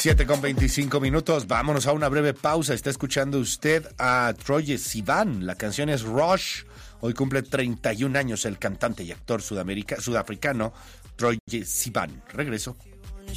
7:25. Vámonos a una breve pausa. Está escuchando usted a Troye Sivan. La canción es Rush. Hoy cumple 31 años el cantante y actor sudafricano Troye Sivan. Regreso.